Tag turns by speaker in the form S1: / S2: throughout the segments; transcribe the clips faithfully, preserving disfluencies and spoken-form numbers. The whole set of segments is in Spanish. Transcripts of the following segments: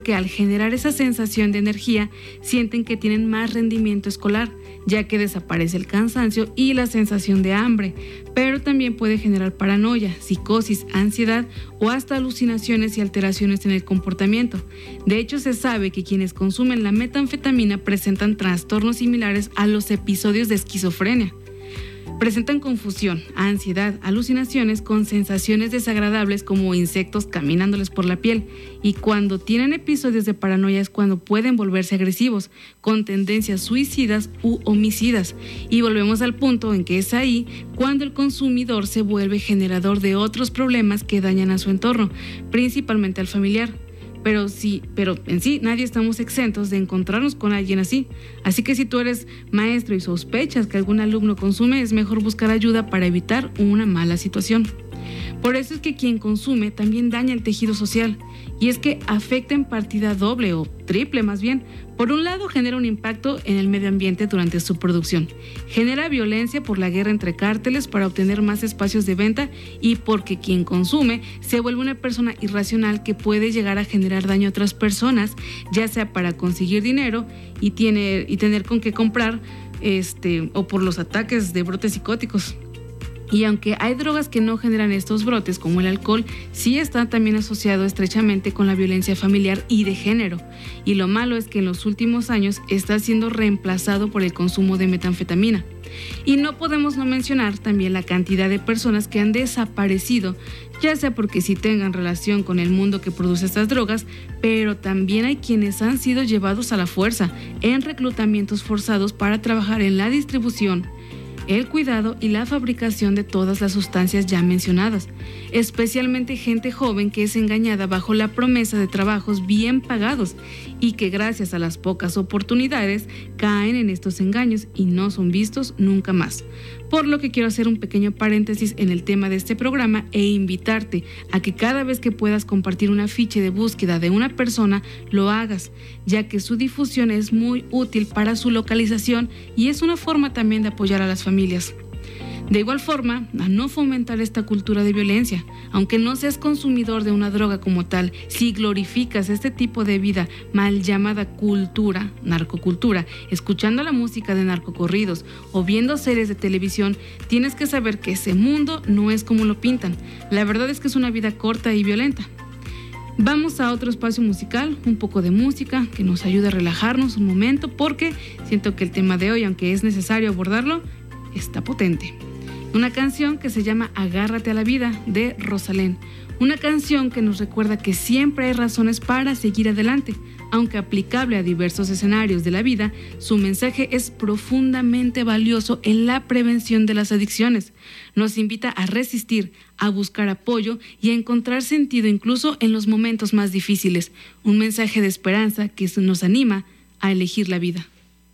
S1: que al generar esa sensación de energía sienten que tienen más rendimiento escolar, ya que desaparece el cansancio y la sensación de hambre, pero también puede generar paranoia, psicosis, ansiedad o hasta alucinaciones y alteraciones en el comportamiento. De hecho, se sabe que quienes consumen la metanfetamina presentan trastornos similares a los episodios de esquizofrenia. Presentan confusión, ansiedad, alucinaciones con sensaciones desagradables como insectos caminándoles por la piel, y cuando tienen episodios de paranoia es cuando pueden volverse agresivos, con tendencias suicidas u homicidas. Y volvemos al punto en que es ahí cuando el consumidor se vuelve generador de otros problemas que dañan a su entorno, principalmente al familiar. Pero sí, pero en sí nadie estamos exentos de encontrarnos con alguien así. Así que si tú eres maestro y sospechas que algún alumno consume, es mejor buscar ayuda para evitar una mala situación. Por eso es que quien consume también daña el tejido social, y es que afecta en partida doble o triple más bien. Por un lado, genera un impacto en el medio ambiente durante su producción, genera violencia por la guerra entre cárteles para obtener más espacios de venta, y porque quien consume se vuelve una persona irracional que puede llegar a generar daño a otras personas, ya sea para conseguir dinero y, tiene, y tener con qué comprar, este, o por los ataques de brotes psicóticos. Y aunque hay drogas que no generan estos brotes, como el alcohol, sí está también asociado estrechamente con la violencia familiar y de género. Y lo malo es que en los últimos años está siendo reemplazado por el consumo de metanfetamina. Y no podemos no mencionar también la cantidad de personas que han desaparecido, ya sea porque sí tengan relación con el mundo que produce estas drogas, pero también hay quienes han sido llevados a la fuerza en reclutamientos forzados para trabajar en la distribución, el cuidado y la fabricación de todas las sustancias ya mencionadas, especialmente gente joven que es engañada bajo la promesa de trabajos bien pagados y que gracias a las pocas oportunidades caen en estos engaños y no son vistos nunca más. Por lo que quiero hacer un pequeño paréntesis en el tema de este programa e invitarte a que cada vez que puedas compartir un afiche de búsqueda de una persona, lo hagas, ya que su difusión es muy útil para su localización y es una forma también de apoyar a las familias. De igual forma, a no fomentar esta cultura de violencia. Aunque no seas consumidor de una droga como tal, si glorificas este tipo de vida mal llamada cultura, narcocultura, escuchando la música de narcocorridos o viendo series de televisión, tienes que saber que ese mundo no es como lo pintan. La verdad es que es una vida corta y violenta. Vamos a otro espacio musical, un poco de música que nos ayude a relajarnos un momento, porque siento que el tema de hoy, aunque es necesario abordarlo, está potente. Una canción que se llama Agárrate a la vida, de Rosalén. Una canción que nos recuerda que siempre hay razones para seguir adelante. Aunque aplicable a diversos escenarios de la vida, su mensaje es profundamente valioso en la prevención de las adicciones. Nos invita a resistir, a buscar apoyo y a encontrar sentido incluso en los momentos más difíciles. Un mensaje de esperanza que nos anima a elegir la vida.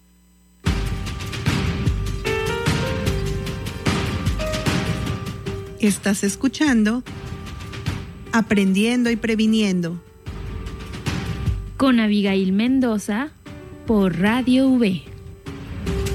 S2: Estás escuchando Aprendiendo y Previniendo
S3: con Abigail Mendoza por Radio V.